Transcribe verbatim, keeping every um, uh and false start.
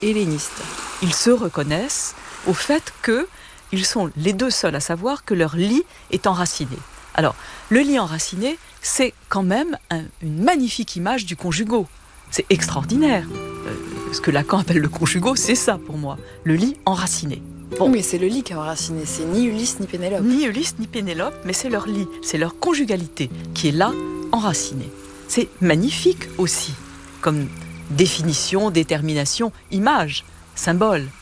helléniste. Ils se reconnaissent au fait qu'ils sont les deux seuls à savoir que leur lit est enraciné. Alors, le lit enraciné, c'est quand même un, une magnifique image du conjugot. C'est extraordinaire. Euh, ce que Lacan appelle le conjugot, c'est ça pour moi, le lit enraciné. Bon. Oui, mais c'est le lit qui est enraciné, c'est ni Ulysse ni Pénélope. Ni Ulysse ni Pénélope, mais c'est leur lit, c'est leur conjugalité qui est là, enracinée. C'est magnifique aussi, comme définition, détermination, image, symbole.